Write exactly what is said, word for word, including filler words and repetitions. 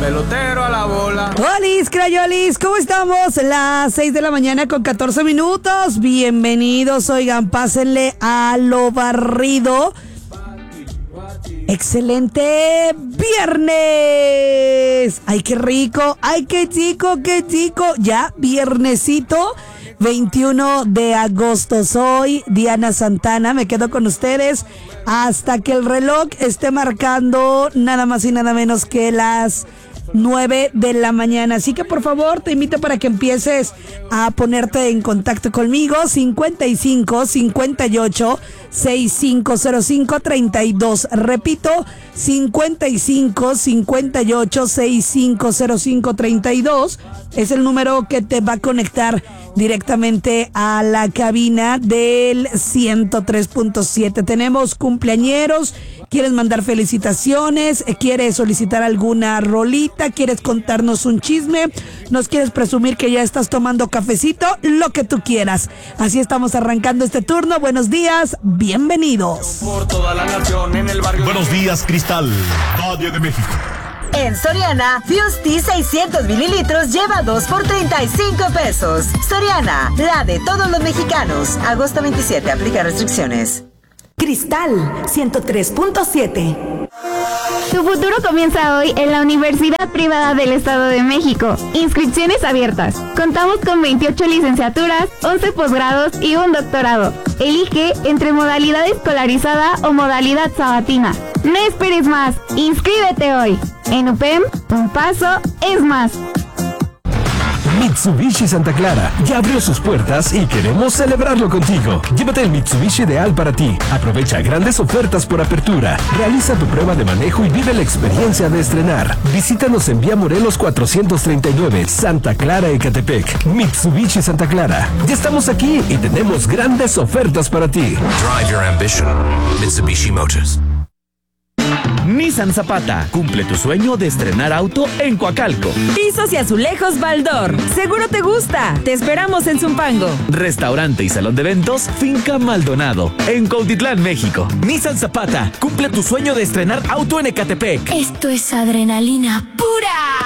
pelotero a la bola. Olis, crayolis, ¿cómo estamos? Las seis de la mañana con catorce minutos. Bienvenidos, oigan, pásenle a lo barrido. Excelente viernes. Ay, qué rico, ay, qué chico, qué chico. Ya, viernesito, veintiuno de agosto. Soy Diana Santana, me quedo con ustedes hasta que el reloj esté marcando nada más y nada menos que las nueve de la mañana. Así que por favor te invito para que empieces a ponerte en contacto conmigo. Cincuenta y cinco, cincuenta y ocho, sesenta y cinco cero cinco, treinta y dos. Repito, cincuenta y cinco, cincuenta y ocho, sesenta y cinco cero cinco, treinta y dos es el número que te va a conectar directamente a la cabina del ciento tres punto siete. Tenemos cumpleañeros, quieres mandar felicitaciones, quieres solicitar alguna rolita, quieres contarnos un chisme, nos quieres presumir que ya estás tomando cafecito, lo que tú quieras. Así estamos arrancando este turno. Buenos días, bienvenidos. Por toda la nación en el barrio. Buenos días, Cristal, Valle de México. En Soriana, Fusti seiscientos mililitros lleva dos por treinta y cinco pesos. Soriana, la de todos los mexicanos. Agosto veintisiete, aplica restricciones. Cristal ciento tres punto siete. Tu futuro comienza hoy en la Universidad Privada del Estado de México. Inscripciones abiertas. Contamos con veintiocho licenciaturas, once posgrados y un doctorado. Elige entre modalidad escolarizada o modalidad sabatina. No esperes más. Inscríbete hoy. En U P E M, un paso es más. Mitsubishi Santa Clara ya abrió sus puertas y queremos celebrarlo contigo. Llévate el Mitsubishi ideal para ti. Aprovecha grandes ofertas por apertura. Realiza tu prueba de manejo y vive la experiencia de estrenar. Visítanos en Vía Morelos cuatrocientos treinta y nueve, Santa Clara, Ecatepec. Mitsubishi Santa Clara. Ya estamos aquí y tenemos grandes ofertas para ti. Drive your ambition. Mitsubishi Motors. Nissan Zapata, cumple tu sueño de estrenar auto en Coacalco. Pisos y azulejos Baldor, seguro te gusta. Te esperamos en Zumpango. Restaurante y salón de eventos Finca Maldonado, en Cuautitlán, México. Nissan Zapata, cumple tu sueño de estrenar auto en Ecatepec. Esto es adrenalina pura.